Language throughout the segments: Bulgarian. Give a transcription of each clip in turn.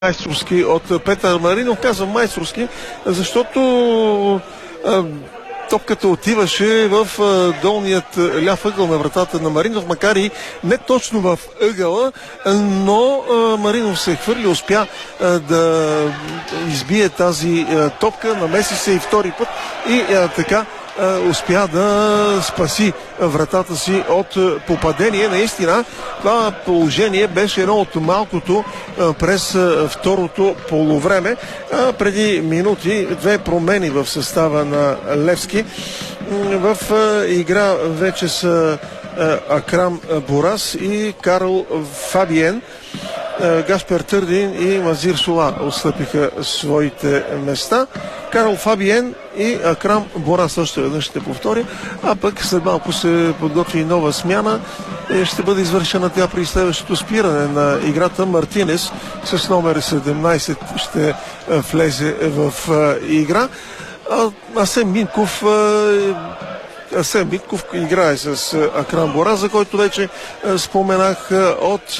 майсторски от Петър Маринов. Казвам майсторски, защото топката отиваше в долният ляв ъгъл на вратата на Маринов, макар и не точно в ъгъла, но Маринов се хвърли, успя да избие тази топка, намеси се и втори път и така успя да спаси вратата си от попадение. Наистина това положение беше едно от малкото през второто полувреме. Преди минути две промени в състава на Левски. В игра вече са Акрам Борас и Карл Фабиен. Гаспер Търдин и Мазир Сола отстъпиха своите места. Карл Фабиен и Акрам Борас още веднъж ще повторя, а пък след малко се подготви нова смяна. Ще бъде извършена тя при следващото спиране на играта. Мартинес с номер 17 ще влезе в игра. Асен Минков играе с Акрам Борас, за който вече споменах. От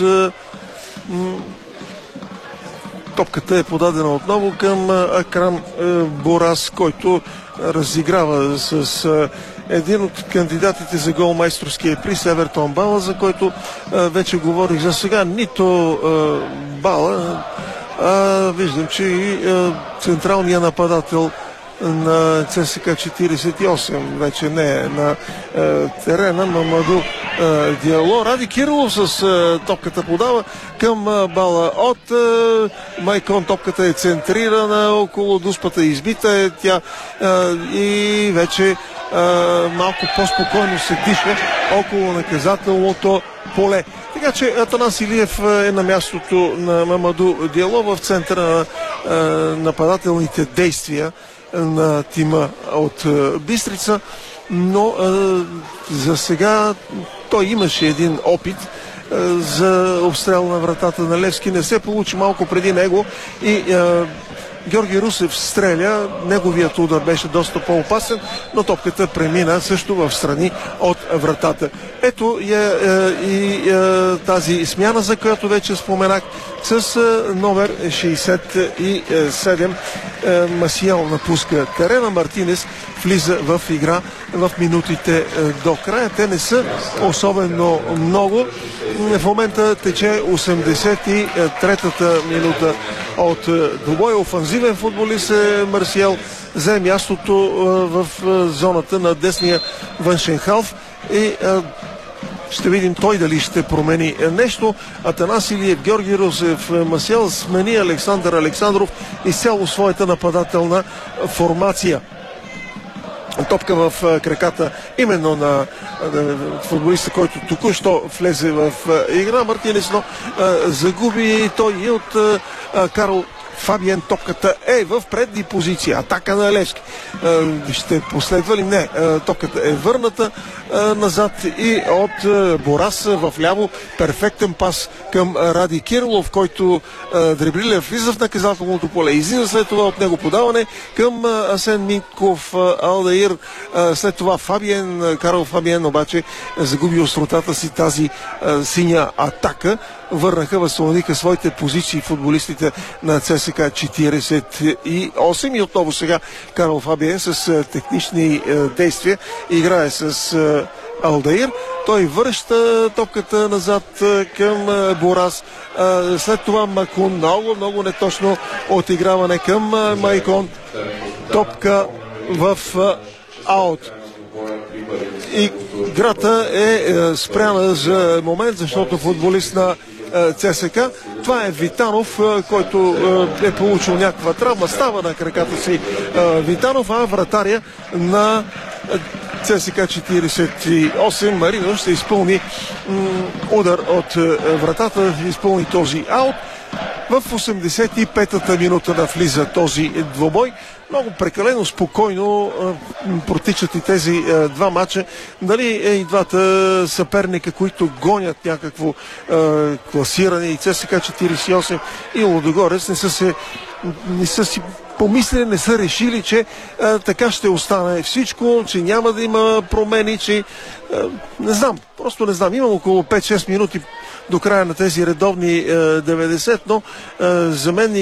топката е подадена отново към Акрам Борас, който разиграва с един от кандидатите за гол майсторския приз Евертон Бала, за който вече говорих за сега. Нито Бала, виждам, че и централният нападател на ЦСКА 48 вече не е на терена. Мамаду Диало. Ради Кирилов с топката подава към Бала от Майкон. Топката е центрирана около дуспата, избита е тя и вече малко по-спокойно се диша около наказателното поле. Така че Атанас Илиев е на мястото на Мамаду Диало в центъра на нападателните действия на тима от Бистрица, но за сега той имаше един опит за обстрел на вратата на Левски. Не се получи малко преди него и Георги Русев стреля. Неговият удар беше доста по-опасен, но топката премина също в страни от вратата. Ето и тази смяна, за която вече споменах, с номер 67. Масиел напуска терена. Мартинес влиза в игра в минутите до края. Те не са особено много. В момента тече 83-та минута от двубоя. Офанзивен футболист е Марсиел. Взе мястото в зоната на десния външен халф и ще видим той дали ще промени нещо. Атанас Илиев, Георги Русев, Масиел смени Александър Александров изцяло своята нападателна формация. Топка в краката именно на футболиста, който току-що влезе в игра. Мартинес, но загуби той и от Карл Фабиен. Топката е в предни позиции. Атака на Левски. Ще последва ли? Не. Топката е върната назад и от Борас в ляво. Перфектен пас към Ради Кирилов, който дриблира, влиза в наказателното поле. Излиза след това от него подаване към Асен Минков, Алдаир. След това Фабиен, Карл Фабиен обаче загуби остротата си тази синя атака. Възстановиха своите позиции футболистите на ЦСКА 48 и отново сега Карл Фабиен с технични действия играе с Алдаир. Той връща топката назад към Борас. След това Макун. Много неточно отиграване към Майкон. Топка в аут. Играта е спряна за момент, защото футболист на ЦСКА, това е Витанов, който е получил някаква травма. Става на краката си Витанов, а вратаря на ЦСКА 48 Маринов ще изпълни удар от вратата, изпълни този аут. В 85-та минута навлиза този двобой. Много прекалено спокойно протичат и тези два матча. Дали и двата съперника, които гонят някакво класиране, и ЦСКА 48 и Лудогорец, не са се не са си помислили, не са решили, че така ще остане всичко, че няма да има промени, че не знам, просто не знам. Имам около 5-6 минути до края на тези редовни 90, но за мен